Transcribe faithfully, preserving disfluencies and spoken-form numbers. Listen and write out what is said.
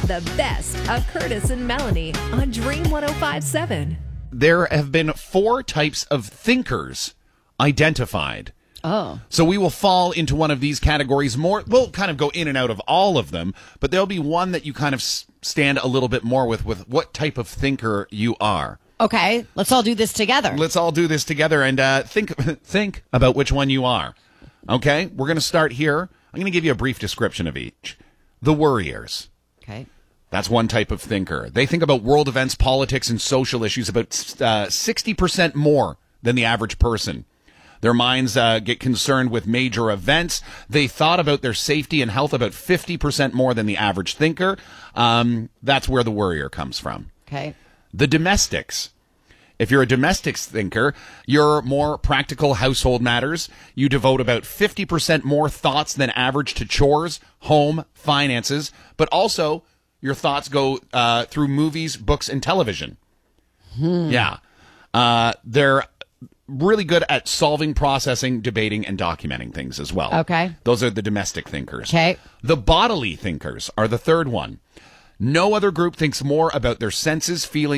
The best of Curtis and Melanie on Dream one oh five point seven. There have been four types of thinkers identified. Oh. So we will fall into one of these categories more. We'll kind of go in and out of all of them, but there'll be one that you kind of s- stand a little bit more with, with what type of thinker you are. Okay, let's all do this together. Let's all do this together and uh, think think about which one you are. Okay, we're going to start here. I'm going to give you a brief description of each. The worriers. Okay. That's one type of thinker. They think about world events, politics, and social issues about uh, sixty percent more than the average person. Their minds uh, get concerned with major events. They thought about their safety and health about fifty percent more than the average thinker. Um, that's where the worrier comes from. Okay. The domestics. If you're a domestics thinker, you're more practical household matters. You devote about fifty percent more thoughts than average to chores, home, finances, but also your thoughts go uh, through movies, books, and television. Hmm. Yeah. Uh, they're really good at solving, processing, debating, and documenting things as well. Okay. Those are the domestic thinkers. Okay. The bodily thinkers are the third one. No other group thinks more about their senses, feelings,